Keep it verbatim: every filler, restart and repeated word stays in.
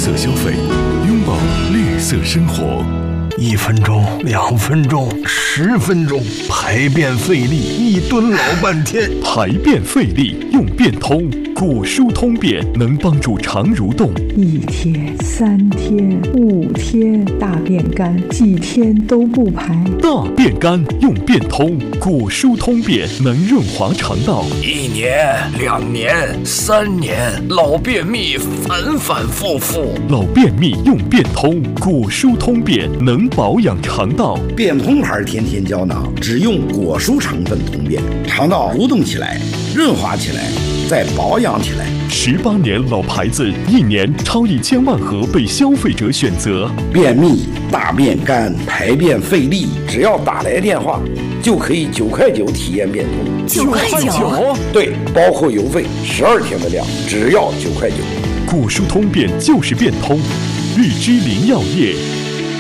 色消费，拥抱绿色生活。 一分钟，两分钟，十分钟，排便费力，一蹲老半天。 排便费力用便通，果蔬通便能帮助肠蠕动。 一天、三天、五天，大便干，几天都不排。 大便干用便通，果蔬通便能润滑肠道。 一年、两年、三年，老便秘反反复复。 老便秘用便通，果蔬通便能保养肠道。 便通牌天天胶囊只用果蔬成分通便，肠道蠕动起来，润滑起来，再保养起来。 十八年老牌子，一年超一千万盒被消费者选择。 便秘、大便干、排便费力，只要打来电话，就可以九块九体验便通。 九块九？ 对，包括邮费，十二天的量，只要九块九。 果蔬通便就是便通，日之林药业。